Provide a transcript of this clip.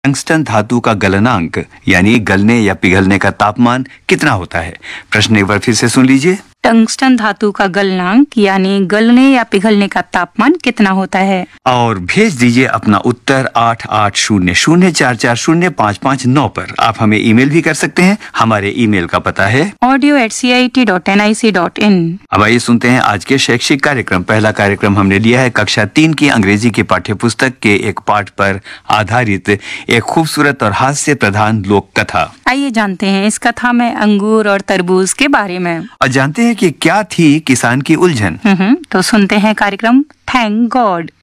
Tungsten धातु का गलनांक यानी गलने या पिघलने का तापमान कितना होता है? प्रश्न एक बार फिर से सुन लीजिए। टंगस्टन धातु का गलनांक यानी गलने या पिघलने का तापमान कितना होता है? और भेज दीजिए अपना उत्तर 8800440559 पर। आप हमें ईमेल भी कर सकते हैं। हमारे ईमेल का पता है audio@cit.nic.in। अब आइए सुनते हैं आज के शैक्षिक कार्यक्रम। पहला कार्यक्रम हमने लिया है कक्षा 3 की अंग्रेजी की पाठ्यपुस्तक के एक पाठ पर आधारित एक खूबसूरत और हास्य प्रधान लोक कथा। आइए जानते हैं इस कथा में अंगूर और तरबूज के बारे में। और जानते हैं कि क्या थी किसान की उलझन। तो सुनते हैं कार्यक्रम थैंक गॉड।